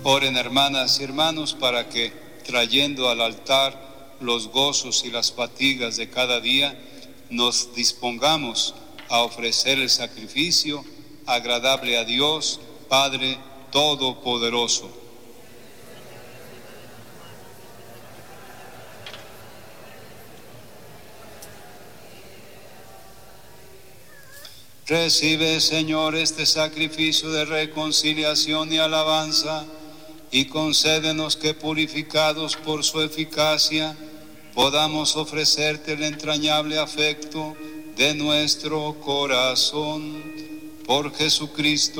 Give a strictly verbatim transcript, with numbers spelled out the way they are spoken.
Oren, hermanas y hermanos, para que, trayendo al altar los gozos y las fatigas de cada día, nos dispongamos a ofrecer el sacrificio agradable a Dios, Padre Todopoderoso. Recibe, Señor, este sacrificio de reconciliación y alabanza, y concédenos que, purificados por su eficacia, podamos ofrecerte el entrañable afecto de nuestro corazón. Por Jesucristo